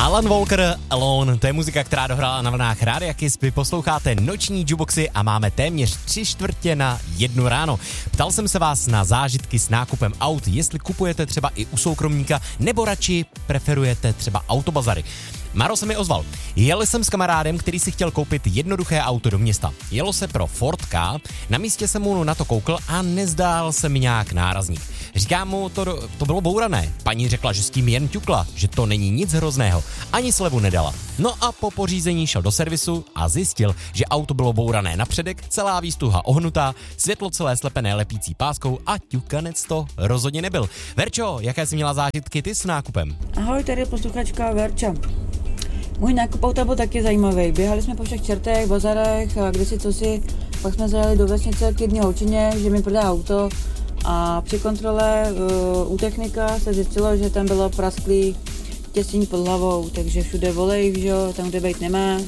Alan Walker, Alone, to je muzika, která dohrála na vlnách Rádia Kiss. Vy posloucháte noční jukeboxy a máme téměř 3:45 ráno. Ptal jsem se vás na zážitky s nákupem aut, jestli kupujete třeba i u soukromníka, nebo radši preferujete třeba autobazary. Maro se mi ozval. Jel jsem s kamarádem, který si chtěl koupit jednoduché auto do města. Jelo se pro Ford Ka, na místě jsem mu na to koukl a nezdál se mi nějak nárazník. Říkám mu, to bylo bourané. Paní řekla, že s tím jen ťukla, že to není nic hrozného. Ani slevu nedala. No a po pořízení šel do servisu a zjistil, že auto bylo bourané na předek, celá výstuha ohnutá, světlo celé slepené lepící páskou a ťukanec to rozhodně nebyl. Verčo, jaké jsi měla zážitky ty s nákupem? Ahoj, tady je posluchačka Verča. Můj nákup auta byl taky zajímavý. Běhali jsme po všech čertech, bazarech, kdysi cosi, pak jsme zajeli do vesnice k jedné holčině, že mi prodá auto a při kontrole u technika se zjistilo, že tam bylo prasklý těstění pod hlavou, takže všude volej, že jo, tam, kde být nemá.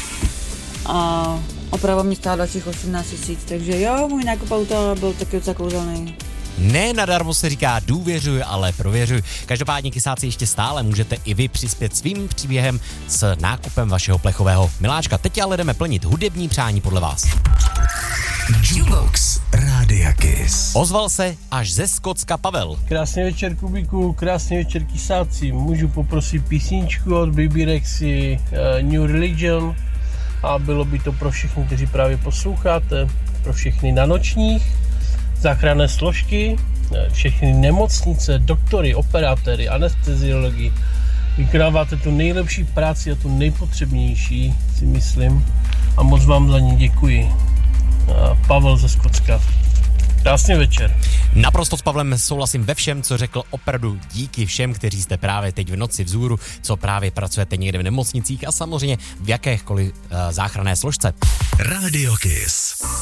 A oprava mě stála dalších 18 000, takže jo, můj nákup auta byl taky docela kouzelný. Ne nadarmo se říká důvěřuj, ale prověřuj. Každopádně kysáci ještě stále můžete i vy přispět svým příběhem s nákupem vašeho plechového miláčka. Teď ale jdeme plnit hudební přání podle vás. Jukebox Rádia Kiss. Ozval se až ze Skotska Pavel. Krásný večer, Kubíku, krásný večer, kysáci. Můžu poprosit písničku od Baby Rexy, New Religion, a bylo by to pro všechny, kteří právě posloucháte, pro všechny na nočních, záchranné složky, všechny nemocnice, doktory, operátory, anesteziologi. Vykonáváte tu nejlepší práci a tu nejpotřebnější, si myslím, a moc vám za ní děkuji. Pavel ze Skotska. Krásný večer. Naprosto s Pavlem souhlasím ve všem, co řekl, opravdu díky všem, kteří jste právě teď v noci vzhůru, co právě pracujete někde v nemocnicích a samozřejmě v jakékoliv záchranné složce. Radio Kiss.